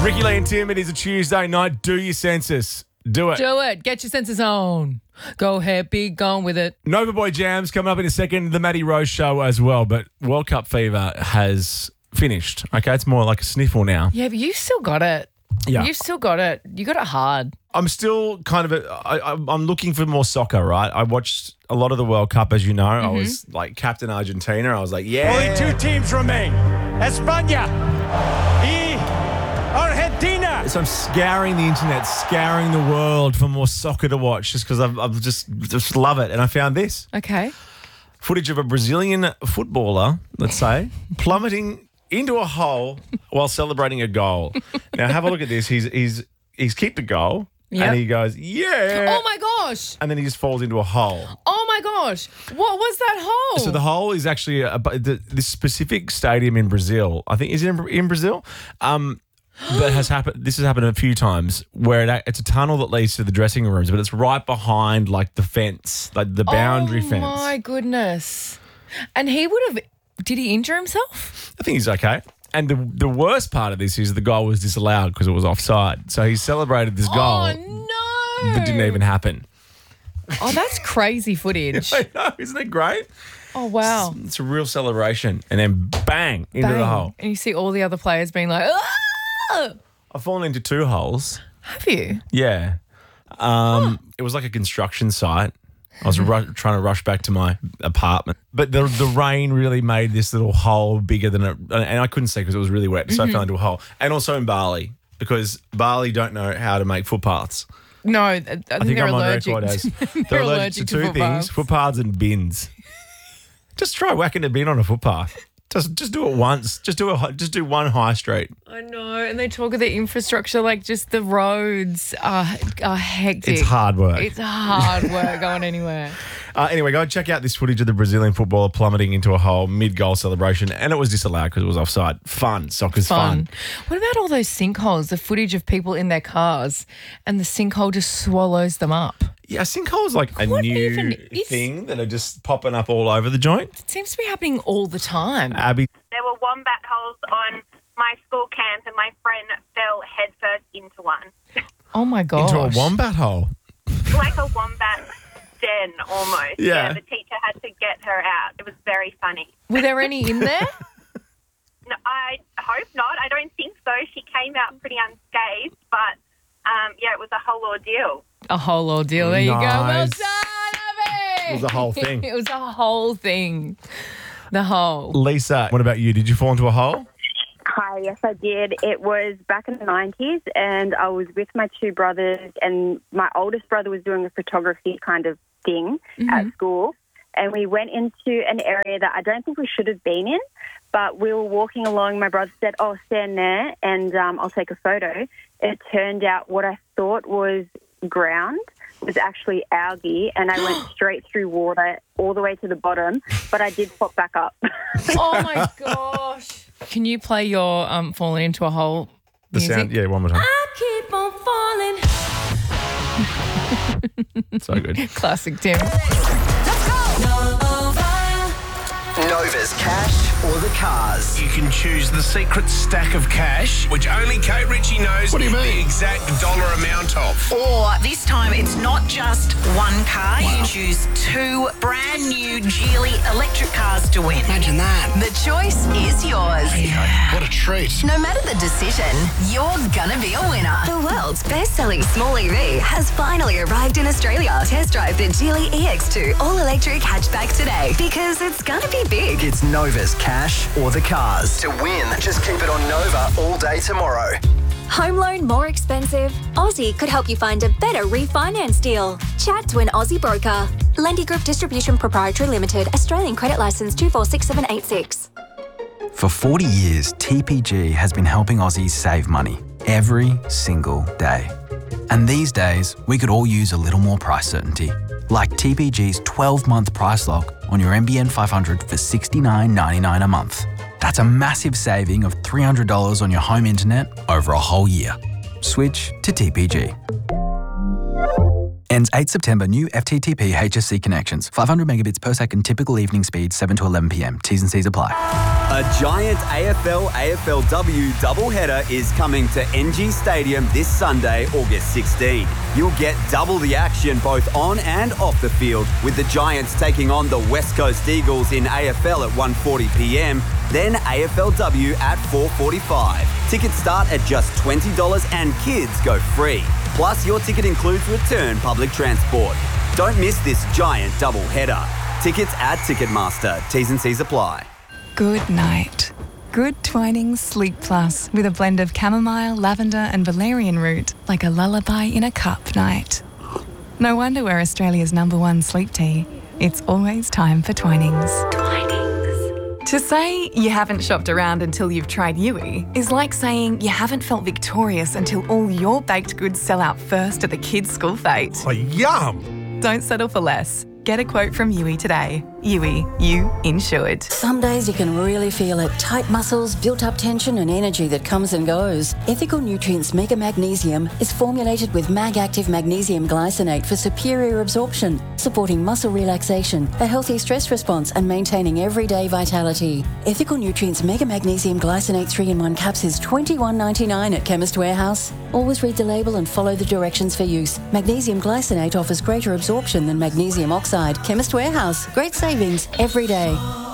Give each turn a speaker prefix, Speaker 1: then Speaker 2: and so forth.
Speaker 1: Ricky Lee and Tim, it is a Tuesday night. Do your census. Do it.
Speaker 2: Do it. Get your senses on. Go ahead, be gone with it.
Speaker 1: Nova Boy Jams coming up in a second. The Matty Rose Show as well. But World Cup fever has finished. Okay, it's more like a sniffle now.
Speaker 2: Yeah, but you still got it.
Speaker 1: Yeah.
Speaker 2: You've still got it. You got it hard.
Speaker 1: I'm still kind of I'm looking for more soccer, right? I watched a lot of the World Cup, as you know. I was like captain Argentina. I was like, yeah.
Speaker 3: Only two teams remain. España y Argentina.
Speaker 1: So I'm scouring the internet, scouring the world for more soccer to watch just because I've just love it. And I found this.
Speaker 2: Okay.
Speaker 1: Footage of a Brazilian footballer, let's say, plummeting into a hole while celebrating a goal. Now have a look at this. He's kicked a goal and he goes, yeah.
Speaker 2: Oh my gosh.
Speaker 1: And then he just falls into a hole.
Speaker 2: Oh my gosh. What was that hole?
Speaker 1: So the hole is actually this specific stadium in Brazil. I think is it in Brazil? That has happened. This has happened a few times where it's a tunnel that leads to the dressing rooms, but it's right behind like the fence, like the boundary fence.
Speaker 2: Oh my goodness. And did he injure himself?
Speaker 1: I think he's okay. And the worst part of this is the goal was disallowed because it was offside. So he celebrated this goal
Speaker 2: Oh no.
Speaker 1: that didn't even happen.
Speaker 2: Oh, that's crazy footage.
Speaker 1: I know, isn't it great?
Speaker 2: Oh wow.
Speaker 1: It's a real celebration. And then bang, into the hole.
Speaker 2: And you see all the other players being like, ah!
Speaker 1: I've fallen into two holes.
Speaker 2: Have you?
Speaker 1: Yeah. It was like a construction site. I was trying to rush back to my apartment. But the rain really made this little hole bigger than it. And I couldn't see because it was really wet. So I fell into a hole. And also in Bali, because Bali don't know how to make footpaths.
Speaker 2: No, I think they're
Speaker 1: I'm
Speaker 2: allergic.
Speaker 1: on record as
Speaker 2: They're
Speaker 1: allergic to two things, footpaths and bins. Just try whacking a bin on a footpath. Just do it once. Just do one high street.
Speaker 2: I know, and they talk of the infrastructure, like just the roads are hectic.
Speaker 1: It's hard work.
Speaker 2: It's hard work going anywhere.
Speaker 1: Anyway, go check out this footage of the Brazilian footballer plummeting into a hole mid-goal celebration, and it was disallowed because it was offside. Fun. Soccer's fun.
Speaker 2: What about all those sinkholes, the footage of people in their cars, and the sinkhole just swallows them up?
Speaker 1: Yeah, sinkholes like a new thing that are just popping up all over the joint.
Speaker 2: It seems to be happening all the time.
Speaker 1: Abby.
Speaker 4: There were wombat holes on my school camp and my friend fell headfirst into one.
Speaker 2: Oh, my gosh.
Speaker 1: Into a wombat hole.
Speaker 4: Like a wombat den almost.
Speaker 1: Yeah.
Speaker 4: The teacher had to get her out. It was very funny.
Speaker 2: Were there any in there?
Speaker 4: No, I hope not. I don't think so. She came out pretty unscathed, but yeah, it was a whole ordeal.
Speaker 2: A whole ordeal. There you go. Well
Speaker 1: Nice.
Speaker 2: done, Abby.
Speaker 1: It was a whole thing.
Speaker 2: It was a whole thing. The whole.
Speaker 1: Lisa, what about you? Did you fall into a hole?
Speaker 5: Hi, yes, I did. It was back in the 90s, and I was with my two brothers, and my oldest brother was doing a photography kind of thing at school, and we went into an area that I don't think we should have been in, but we were walking along. My brother said, oh, stand there, and I'll take a photo. It turned out what I thought was ground was actually algae, and I went straight through water all the way to the bottom, but I did pop back up.
Speaker 2: Oh, my gosh. Can you play your falling into a hole
Speaker 1: The
Speaker 2: music?
Speaker 1: sound, yeah, one more time.
Speaker 2: I keep on falling.
Speaker 1: So good.
Speaker 2: Classic, Tim.
Speaker 6: Nova's cash or the cars.
Speaker 7: You can choose the secret stack of cash, which only Kate Ritchie knows the exact dollar amount of.
Speaker 8: Or this time it's not just one car. You choose two brand new Geely electric cars to win.
Speaker 6: Imagine that.
Speaker 8: The choice is yours.
Speaker 6: What a treat.
Speaker 8: No matter the decision, you're gonna be a winner.
Speaker 9: The world's best-selling small EV has finally arrived in Australia. Test drive the Geely EX2 all-electric hatchback today because it's gonna be big.
Speaker 6: It's Nova's cash or the cars. To win, just keep it on Nova all day tomorrow.
Speaker 9: Home loan more expensive? Aussie could help you find a better refinance deal. Chat to an Aussie broker. Lendy Group Distribution Proprietary Limited. Australian Credit Licence 246786.
Speaker 10: For 40 years, TPG has been helping Aussies save money every single day. And these days, we could all use a little more price certainty. Like TPG's 12-month price lock on your NBN 500 for $69.99 a month. That's a massive saving of $300 on your home internet over a whole year. Switch to TPG. Ends 8 September. New FTTP HSC connections. 500 megabits per second. Typical evening speed 7 to 11 p.m. T's and C's apply.
Speaker 11: A giant AFL-AFLW doubleheader is coming to NG Stadium this Sunday, August 16. You'll get double the action both on and off the field, with the Giants taking on the West Coast Eagles in AFL at 1:40 p.m, then AFLW at 4:45. Tickets start at just $20 and kids go free. Plus, your ticket includes return public transport. Don't miss this giant doubleheader. Tickets at Ticketmaster. T's and C's apply.
Speaker 12: Good night. Good Twinings Sleep Plus with a blend of chamomile, lavender and valerian root, like a lullaby in a cup night. No wonder we're Australia's #1 sleep tea. It's always time for Twinings. To say you haven't shopped around until you've tried Yui is like saying you haven't felt victorious until all your baked goods sell out first at the kids' school fete.
Speaker 13: Oh, yum!
Speaker 12: Don't settle for less. Get a quote from Yui today. Yui, you insured.
Speaker 14: Some days you can really feel it. Tight muscles, built-up tension and energy that comes and goes. Ethical Nutrients Mega Magnesium is formulated with Mag-Active Magnesium Glycinate for superior absorption, supporting muscle relaxation, a healthy stress response and maintaining everyday vitality. Ethical Nutrients Mega Magnesium Glycinate 3-in-1 caps is $21.99 at Chemist Warehouse. Always read the label and follow the directions for use. Magnesium Glycinate offers greater absorption than magnesium oxide. Chemist Warehouse. Great savings every day.